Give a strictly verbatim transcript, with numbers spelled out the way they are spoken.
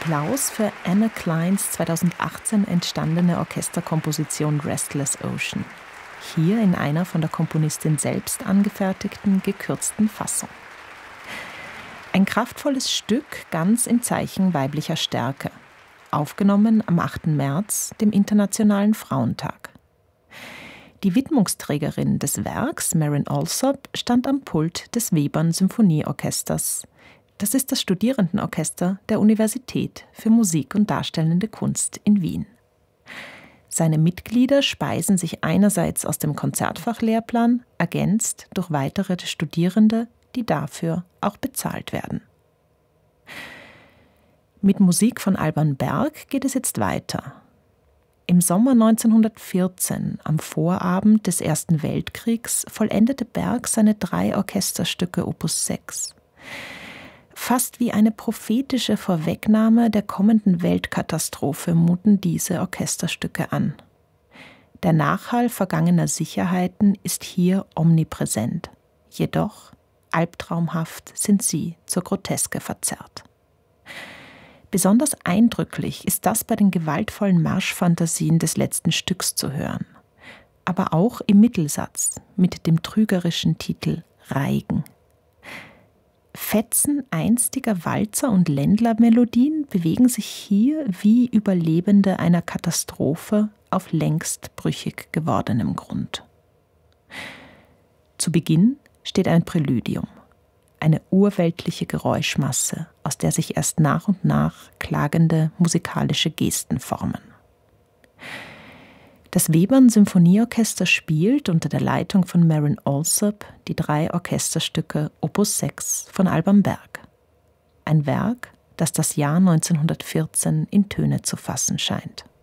Applaus für Anne Kleins zweitausendachtzehn entstandene Orchesterkomposition Restless Ocean. Hier in einer von der Komponistin selbst angefertigten, gekürzten Fassung. Ein kraftvolles Stück, ganz im Zeichen weiblicher Stärke. Aufgenommen am achten März, dem Internationalen Frauentag. Die Widmungsträgerin des Werks, Marin Alsop, stand am Pult des Webern Symphonieorchesters. Das ist das Studierendenorchester der Universität für Musik und Darstellende Kunst in Wien. Seine Mitglieder speisen sich einerseits aus dem Konzertfachlehrplan, ergänzt durch weitere Studierende, die dafür auch bezahlt werden. Mit Musik von Alban Berg geht es jetzt weiter. Im Sommer neunzehnhundertvierzehn, am Vorabend des Ersten Weltkriegs, vollendete Berg seine drei Orchesterstücke Opus sechs. Fast wie eine prophetische Vorwegnahme der kommenden Weltkatastrophe muten diese Orchesterstücke an. Der Nachhall vergangener Sicherheiten ist hier omnipräsent. Jedoch, albtraumhaft sind sie zur Groteske verzerrt. Besonders eindrücklich ist das bei den gewaltvollen Marschfantasien des letzten Stücks zu hören. Aber auch im Mittelsatz mit dem trügerischen Titel Reigen. Fetzen einstiger Walzer- und Ländlermelodien bewegen sich hier wie Überlebende einer Katastrophe auf längst brüchig gewordenem Grund. Zu Beginn steht ein Präludium, eine urweltliche Geräuschmasse, aus der sich erst nach und nach klagende musikalische Gesten formen. Das Webern Symphonieorchester spielt unter der Leitung von Marin Alsop die drei Orchesterstücke Opus sechs von Alban Berg. Ein Werk, das das Jahr neunzehnhundertvierzehn in Töne zu fassen scheint.